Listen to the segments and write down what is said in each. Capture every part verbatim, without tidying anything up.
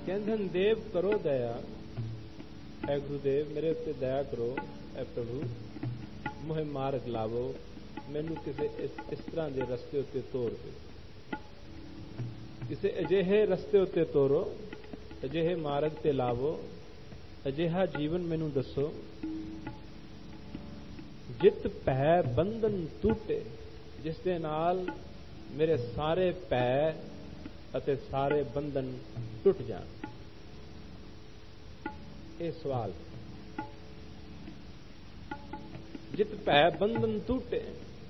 कहते हैं देव करो दया, ऐ गुरुदेव मेरे उत्ते दया करो, ऐ प्रभु मोहे मार्ग लावो, मैनू किसी इस, इस तरह के रस्ते उत्ते तोर दो, किसी अजिहे रस्ते उत्ते तोरो, अजिहे मार्ग ते लावो, अजिहा जीवन मैनू दसो जित भै बंधन टूटे, जिस दे नाल मेरे सारे भै अते सारे बंधन टुट जाण। ये सवाल, जित भै बंधन टूटे,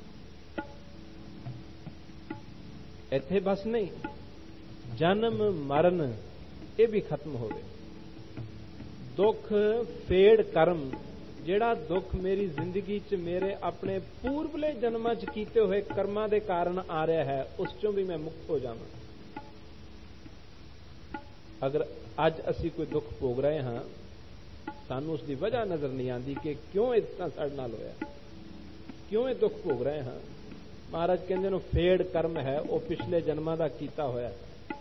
इत्थे बस नहीं, जन्म मरण ये भी खत्म होवे, दुख फेड़ कर्म, जेड़ा दुख मेरी जिंदगी च मेरे अपने पूर्वले जन्मां च कीते हुए कर्मां दे कारण आ रहा है, उस चों भी मैं मुक्त हो जावां। अगर अज असी कोई दुख भोग रहे हाँ, सानू उसकी वजह नजर नहीं आती कि क्यों इतना साडे नाल होया, क्यों ये दुख भोग रहे हाँ। महाराज कहते हैं फेड़ कर्म है, वो पिछले जन्मां दा कीता होया,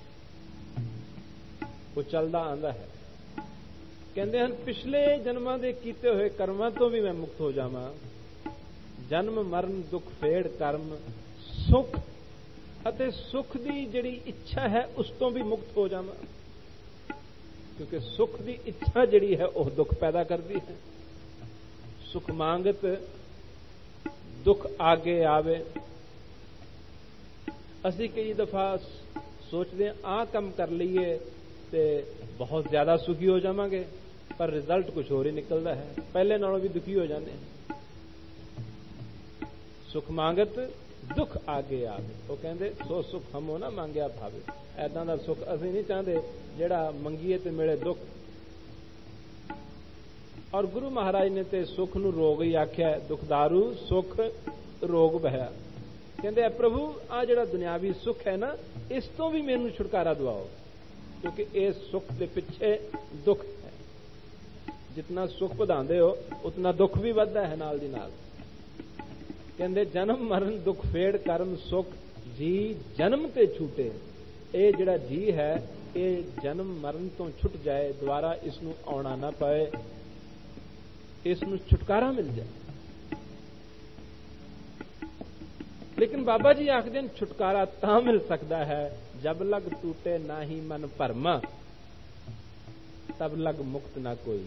वो चलदा आंदा है। कहते हैं पिछले जन्मां दे कीते हुए कर्मां तो भी मैं मुक्त हो जावां, जन्म मरण दुख फेड़ कर्म, सुख अते सुख दी जिहड़ी इच्छा है उस तो भी मुक्त हो जावां, क्योंकि सुख दी इच्छा जिहड़ी है वह दुख पैदा करती है। सुख मांगत दुख आगे आवे। असी कई दफा सोचते हैं आ कम कर लीए ते बहुत ज्यादा सुखी हो जावांगे, पर रिजल्ट कुछ और ही निकलता है, पहले नालों भी दुखी हो जाते हैं। सुख मांगत दुख आगे आवे, वो कहते सो सुख हमो ना मांगया भावे। ऐदा दा सुख असीं नहीं चाहते जिहड़ा मंगीए ते मिले दुख। और गुरु महाराज ने ते सुख नूं रोग ही आख्या, दुखदारू सुख रोग बहया। कहते प्रभु आ जिहड़ा दुनियावी सुख है ना, इस तो भी मैनूं छुटकारा दिवाओ, क्योंकि इस सुख के पीछे दुख है। जितना सुख वधांदे हो उतना दुख भी वधदा है नाल दी नाल। कहते जन्म मरण दुख फेड़ कर्म सुख जी जन्म ते छूटे। ये जिहड़ा जी है ये जन्म मरण तो छुट जाए, दोबारा इसनूं आउणा ना पए, इसनूं छुटकारा मिल जाए। लेकिन बाबा जी आखदे ने छुटकारा तां मिल सकता है जब लग टूटे ना ही मन भरमा, तब लग मुक्त ना कोई।